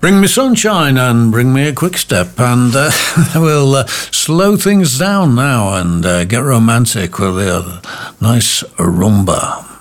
Bring me sunshine and bring me a quick step, and we'll slow things down now and get romantic with a nice rumba.